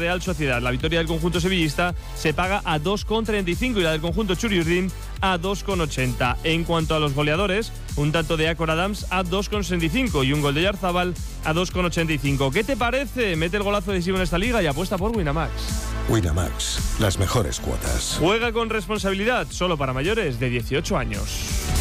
Real Sociedad. La victoria del conjunto sevillista se paga a 2,35 y la del conjunto Churiurdin a 2,80. En cuanto a los goleadores, un tanto de Acor Adams a 2,65 y un gol de Yarzábal a 2,85. ¿Qué te parece? Mete el golazo decisivo en esta liga y apuesta por Winamax. Winamax, las mejores cuotas. Juega con responsabilidad, solo para mayores de 18 años.